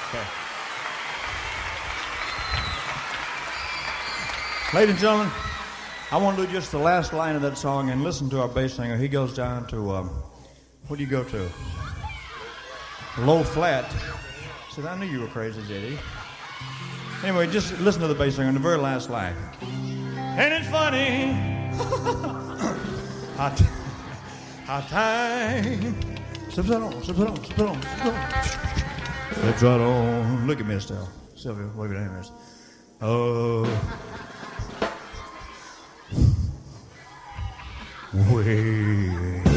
Okay. Ladies and gentlemen, I want to do just the last line of that song and listen to our bass singer. He goes down to, what do you go to? Low flat. Said, I knew you were crazy, J.D. Anyway, just listen to the bass singer in the very last line. Ain't it funny? Hot time. Slips right on, slips right on, slips right on, slips right on. Slips right on. Look at me, Estelle. Sylvia, wave your hand, miss. Oh. Wait.